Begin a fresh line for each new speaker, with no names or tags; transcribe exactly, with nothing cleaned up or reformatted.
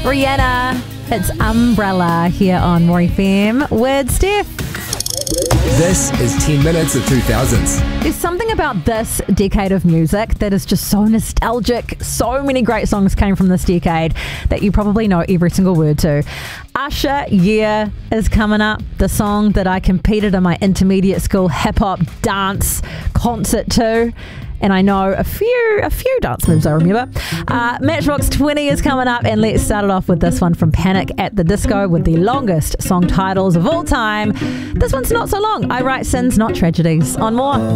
Rihanna, it's Umbrella here on More F M with Steph.
This is ten minutes of two thousands.
There's something about this decade of music that is just so nostalgic. So many great songs came from this decade that you probably know every single word to. Usher, Yeah, is coming up. The song that I competed in my intermediate school hip-hop dance concert to. And I know a few a few dance moves I remember. Uh, Matchbox twenty is coming up, and let's start it off with this one from Panic at the Disco with the longest song titles of all time. This one's not so long. I Write Sins, Not Tragedies on More.